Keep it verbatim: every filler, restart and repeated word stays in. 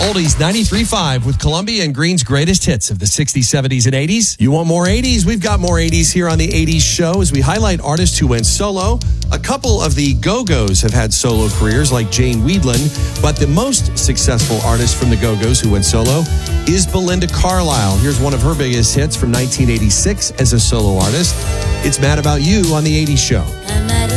Oldies ninety-three point five with Columbia and Green's greatest hits of the sixties, seventies, and eighties. You want more eighties? We've got more eighties here on the eighties Show as we highlight artists who went solo. A couple of the Go-Go's have had solo careers like Jane Weedland, but the most successful artist from the Go-Go's who went solo is Belinda Carlisle. Here's one of her biggest hits from nineteen eighty-six as a solo artist. It's Mad About You on the eighties Show.